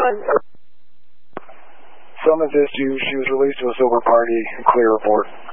Summons is due. She was released to a sober party. Clear report.